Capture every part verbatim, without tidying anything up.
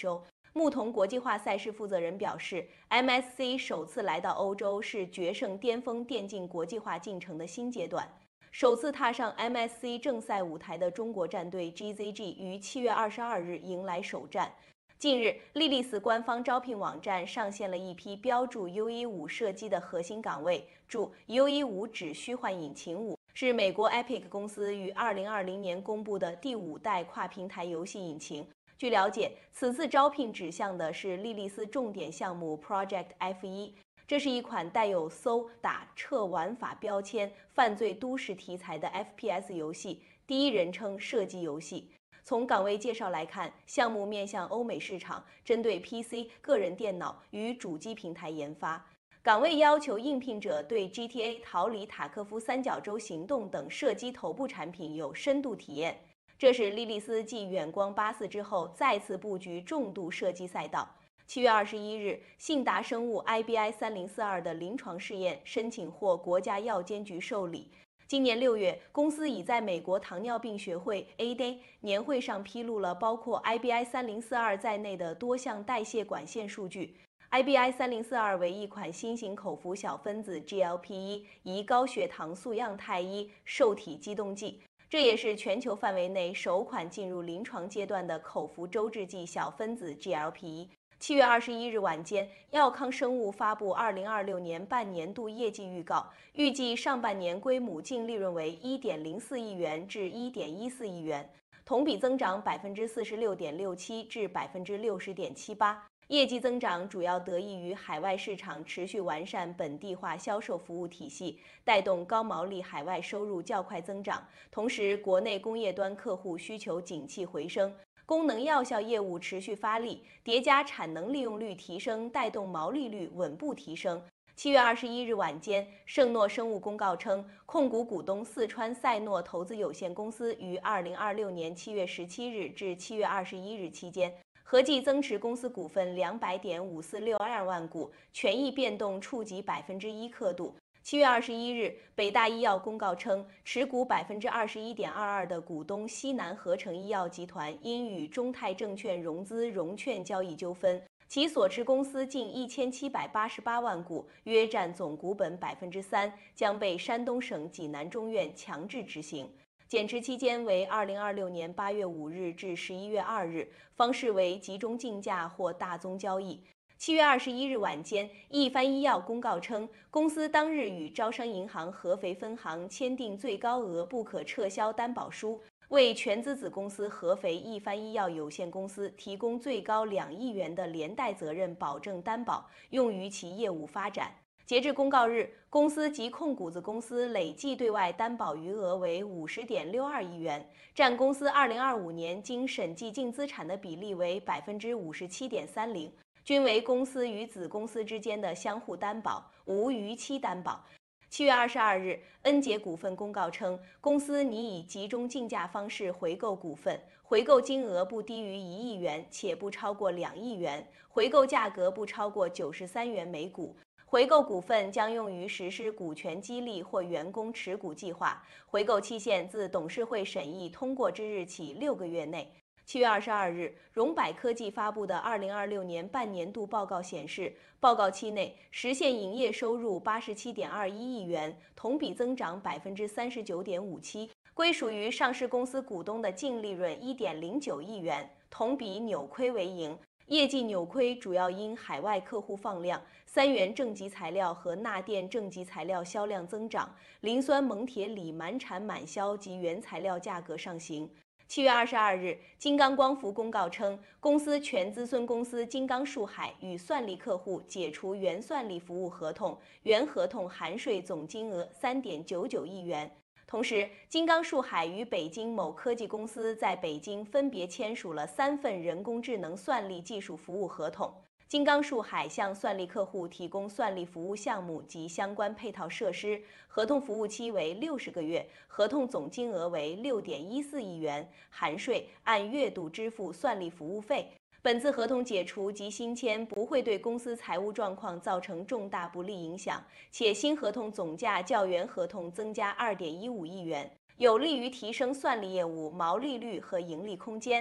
洲。牧童国际化赛事负责人表示 ，M S C 首次来到欧洲是决胜巅峰电竞国际化进程的新阶段。首次踏上 M S C 正赛舞台的中国战队 G Z G 于七月二十二日迎来首战。近日，莉莉丝官方招聘网站上线了一批标注 U 十五 射击的核心岗位，注 U 十五 指虚幻引擎五，是美国 Epic 公司于二零二零年公布的第五代跨平台游戏引擎。据了解，此次招聘指向的是莉莉丝重点项目 Project F 一。这是一款带有搜、打、撤玩法标签、犯罪都市题材的 F P S 游戏，第一人称射击游戏。从岗位介绍来看，项目面向欧美市场，针对 P C、个人电脑与主机平台研发。岗位要求应聘者对 G T A、逃离塔科夫三角洲行动等射击头部产品有深度体验。这是莉莉丝继远光八四之后再次布局重度射击赛道。七月二十一日，信达生物 I B I 三零四二的临床试验申请获国家药监局受理。今年六月，公司已在美国糖尿病学会 A D A 年会上披露了包括 I B I 三零四二在内的多项代谢管线数据。I B I 三零四二为一款新型口服小分子 G L P 一 胰高血糖素样肽一受体激动剂。这也是全球范围内首款进入临床阶段的口服周制剂小分子 G L P 一。七月二十一日晚间，药康生物发布二零二六年半年度业绩预告，预计上半年归母净利润为 一点零四亿元至 一点一四亿元，同比增长 百分之四十六点六七 至 百分之六十点七八。业绩增长主要得益于海外市场持续完善本地化销售服务体系，带动高毛利海外收入较快增长。同时，国内工业端客户需求景气回升，功能药效业务持续发力，叠加产能利用率提升，带动毛利率稳步提升。七月二十一日晚间，圣诺生物公告称，控股股东四川赛诺投资有限公司于二零二六年七月十七日至七月二十一日期间，合计增持公司股份两百点五四六二万股，权益变动触及百分之一刻度。七月二十一日，北大医药公告称，持股百分之二十一点二二的股东西南合成医药集团因与中泰证券融资融券交易纠纷，其所持公司近一千七百八十八万股，约占总股本百分之三，将被山东省济南中院强制执行。减持期间为二零二六年八月五日至十一月二日，方式为集中竞价或大宗交易。七月二十一日晚间，一帆医药公告称，公司当日与招商银行合肥分行签订最高额不可撤销担保书，为全资子公司合肥一帆医药有限公司提供最高两亿元的连带责任保证担保，用于其业务发展。截至公告日，公司及控股子公司累计对外担保余额为五十点六二亿元，占公司二零二五年经审计净资产的比例为百分之五十七点三零。均为公司与子公司之间的相互担保，无逾期担保。七月二十二日，恩捷股份公告称，公司拟以集中竞价方式回购股份，回购金额不低于一亿元，且不超过两亿元，回购价格不超过九十三元每股。回购股份将用于实施股权激励或员工持股计划，回购期限自董事会审议通过之日起六个月内。七月二十二日，荣百科技发布的二零二六年半年度报告显示，报告期内实现营业收入八十七点二一亿元，同比增长百分之三十九点五七，归属于上市公司股东的净利润一点零九亿元，同比扭亏为盈。业绩扭亏主要因海外客户放量、三元正极材料和钠电正极材料销量增长、磷酸锰铁锂满产满销及原材料价格上行。七月二十二日，金刚光伏公告称，公司全资孙公司金刚树海与算力客户解除原算力服务合同，原合同含税总金额三点九九亿元。同时，金刚树海与北京某科技公司在北京分别签署了三份人工智能算力技术服务合同。金刚树海向算力客户提供算力服务项目及相关配套设施，合同服务期为六十个月，合同总金额为六点一四亿元，含税，按月度支付算力服务费。本次合同解除及新签不会对公司财务状况造成重大不利影响，且新合同总价较原合同增加二点一五亿元，有利于提升算力业务毛利率和盈利空间。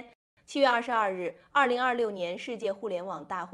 七月二十二日，二零二六年世界互联网大会